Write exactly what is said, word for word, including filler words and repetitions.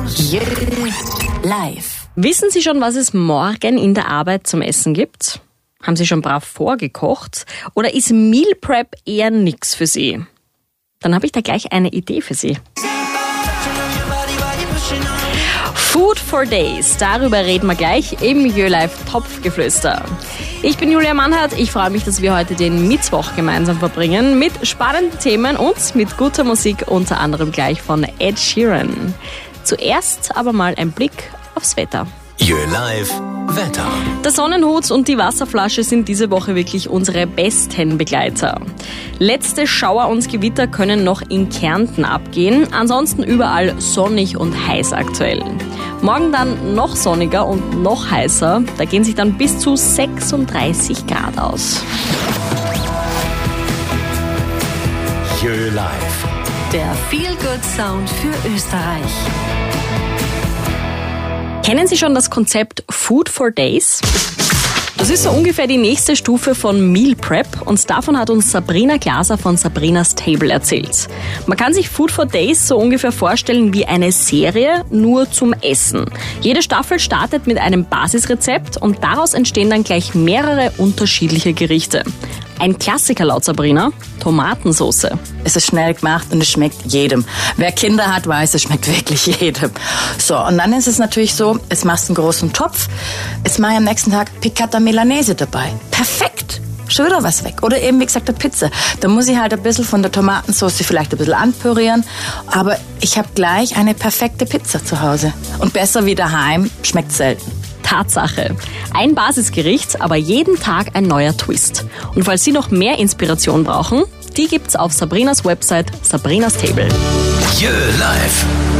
Jö live. Wissen Sie schon, was es morgen in der Arbeit zum Essen gibt? Haben Sie schon brav vorgekocht? Oder ist Meal Prep eher nix für Sie? Dann habe ich da gleich eine Idee für Sie. Food for Days, darüber reden wir gleich im Jö live Topfgeflüster. Ich bin Julia Mannhardt, ich freue mich, dass wir heute den Mittwoch gemeinsam verbringen mit spannenden Themen und mit guter Musik, unter anderem gleich von Ed Sheeran. Zuerst aber mal ein Blick aufs Wetter. Jö live Wetter. Der Sonnenhut und die Wasserflasche sind diese Woche wirklich unsere besten Begleiter. Letzte Schauer und Gewitter können noch in Kärnten abgehen, ansonsten überall sonnig und heiß aktuell. Morgen dann noch sonniger und noch heißer, da gehen sich dann bis zu sechsunddreißig Grad aus. Jö live. Der Feel-Good-Sound für Österreich. Kennen Sie schon das Konzept Food for Days? Das ist so ungefähr die nächste Stufe von Meal Prep und davon hat uns Sabrina Glaser von Sabrinas Table erzählt. Man kann sich Food for Days so ungefähr vorstellen wie eine Serie, nur zum Essen. Jede Staffel startet mit einem Basisrezept und daraus entstehen dann gleich mehrere unterschiedliche Gerichte. Ein Klassiker laut Sabrina, Tomatensauce. Es ist schnell gemacht und es schmeckt jedem. Wer Kinder hat, weiß, es schmeckt wirklich jedem. So, und dann ist es natürlich so, jetzt machst du einen großen Topf, jetzt mache ich am nächsten Tag Piccata Milanese dabei. Perfekt! Schon wieder was weg. Oder eben, wie gesagt, der Pizza. Da muss ich halt ein bisschen von der Tomatensauce vielleicht ein bisschen anpürieren, aber ich habe gleich eine perfekte Pizza zu Hause. Und besser wie daheim schmeckt selten. Tatsache. Ein Basisgericht, aber jeden Tag ein neuer Twist. Und falls Sie noch mehr Inspiration brauchen, die gibt's auf Sabrinas Website Sabrinas Table. Jö live.